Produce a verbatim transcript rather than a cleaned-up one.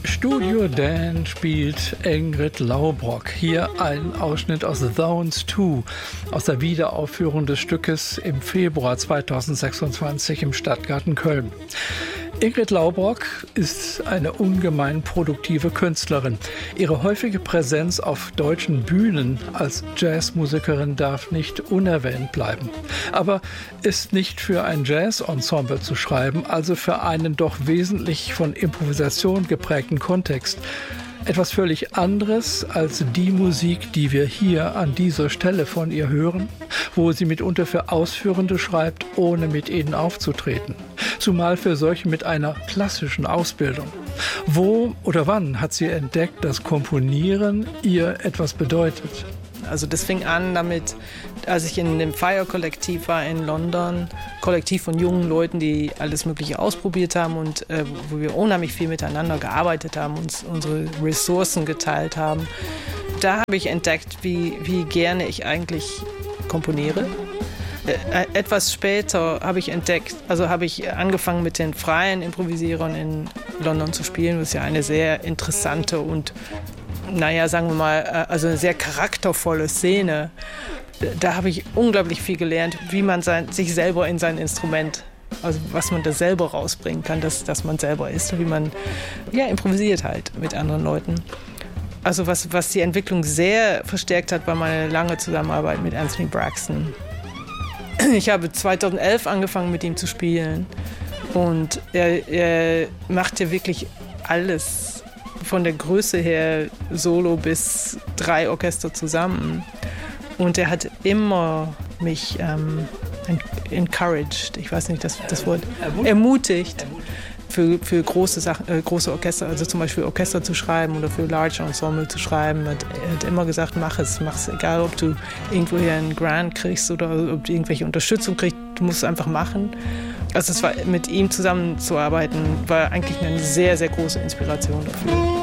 Studio Dan spielt Ingrid Laubrock. Hier ein Ausschnitt aus The Zones zwei, aus der Wiederaufführung des Stückes im Februar zweitausendsechsundzwanzig im Stadtgarten Köln. Ingrid Laubrock ist eine ungemein produktive Künstlerin. Ihre häufige Präsenz auf deutschen Bühnen als Jazzmusikerin darf nicht unerwähnt bleiben. Aber ist nicht für ein Jazz-Ensemble zu schreiben, also für einen doch wesentlich von Improvisation geprägten Kontext. Etwas völlig anderes als die Musik, die wir hier an dieser Stelle von ihr hören, wo sie mitunter für Ausführende schreibt, ohne mit ihnen aufzutreten. Zumal für solche mit einer klassischen Ausbildung. Wo oder wann hat sie entdeckt, dass Komponieren ihr etwas bedeutet? Also das fing an damit, als ich in dem Fire-Kollektiv war in London, Kollektiv von jungen Leuten, die alles Mögliche ausprobiert haben und äh, wo wir unheimlich viel miteinander gearbeitet haben, uns unsere Ressourcen geteilt haben. Da habe ich entdeckt, wie, wie gerne ich eigentlich komponiere. Äh, etwas später habe ich entdeckt, also habe ich angefangen mit den freien Improvisierern in London zu spielen, was ja eine sehr interessante und naja, sagen wir mal, also eine sehr charaktervolle Szene. Da habe ich unglaublich viel gelernt, wie man sein, sich selber in sein Instrument, also was man da selber rausbringen kann, dass, dass man selber ist, wie man ja, improvisiert halt mit anderen Leuten. Also was, was die Entwicklung sehr verstärkt hat, war meine lange Zusammenarbeit mit Anthony Braxton. Ich habe zweitausendelf angefangen, mit ihm zu spielen und er, er macht ja wirklich alles. Von der Größe her Solo bis drei Orchester zusammen. Und er hat immer mich ähm, encouraged, ich weiß nicht das, das Wort, ermutigt, für, für große, Sachen, äh, große Orchester, also zum Beispiel Orchester zu schreiben oder für Large Ensemble zu schreiben. Er hat, er hat immer gesagt, mach es, mach es, egal ob du irgendwo hier einen Grant kriegst oder ob du irgendwelche Unterstützung kriegst, du musst es einfach machen. Also es war, mit ihm zusammenzuarbeiten, war eigentlich eine sehr, sehr große Inspiration dafür.